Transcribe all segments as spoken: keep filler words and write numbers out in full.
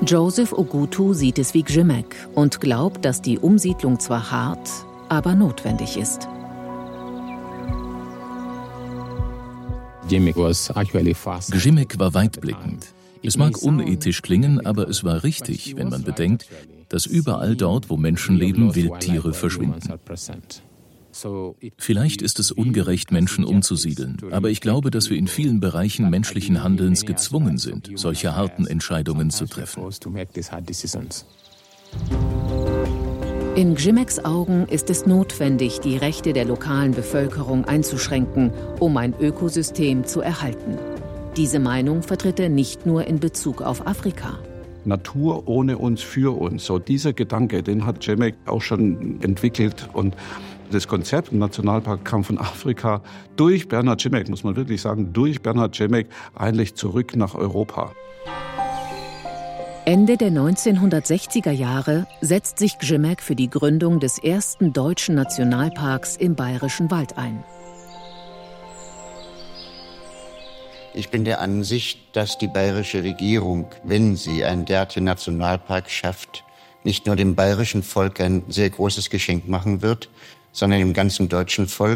Joseph Ogutu sieht es wie Gjimek und glaubt, dass die Umsiedlung zwar hart, aber notwendig ist. Gjimek war weitblickend. Es mag unethisch klingen, aber es war richtig, wenn man bedenkt, dass überall dort, wo Menschen leben, Wildtiere verschwinden. Vielleicht ist es ungerecht, Menschen umzusiedeln, aber ich glaube, dass wir in vielen Bereichen menschlichen Handelns gezwungen sind, solche harten Entscheidungen zu treffen. In Gjimeks Augen ist es notwendig, die Rechte der lokalen Bevölkerung einzuschränken, um ein Ökosystem zu erhalten. Diese Meinung vertritt er nicht nur in Bezug auf Afrika. Natur ohne uns, für uns. So dieser Gedanke, den hat Gjimek auch schon entwickelt. Und das Konzept im Nationalpark kam von Afrika durch Bernhard Gjimek, muss man wirklich sagen, durch Bernhard Gjimek eigentlich zurück nach Europa. Ende der neunzehnhundertsechziger Jahre setzt sich Gjimek für die Gründung des ersten deutschen Nationalparks im Bayerischen Wald ein. Ich bin der Ansicht, dass die bayerische Regierung, wenn sie einen derartigen Nationalpark schafft, nicht nur dem bayerischen Volk ein sehr großes Geschenk machen wird, sondern dem ganzen deutschen Volk.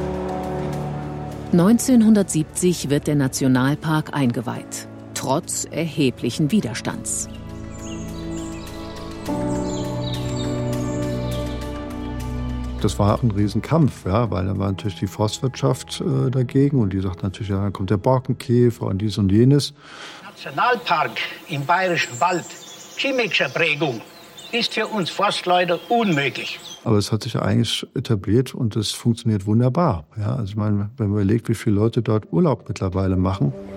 neunzehnhundertsiebzig wird der Nationalpark eingeweiht, trotz erheblichen Widerstands. Das war ein Riesenkampf, ja, weil da war natürlich die Forstwirtschaft äh, dagegen und die sagt natürlich, ja, dann kommt der Borkenkäfer und dies und jenes. Nationalpark im Bayerischen Wald, Gjimek'scher Prägung, ist für uns Forstleute unmöglich. Aber es hat sich ja eigentlich etabliert und es funktioniert wunderbar. Ja, also ich meine, wenn man überlegt, wie viele Leute dort Urlaub mittlerweile machen.